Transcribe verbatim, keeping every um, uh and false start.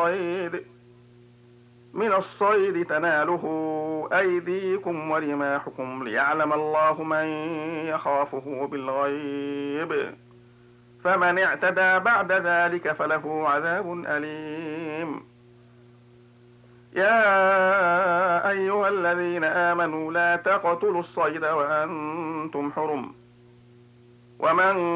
الصيد من الصيد تناله أيديكم ورماحكم ليعلم الله من يخافه بالغيب، فمن اعتدى بعد ذلك فله عذاب أليم. يا أيها الذين آمنوا لا تقتلوا الصيد وأنتم حرم، ومن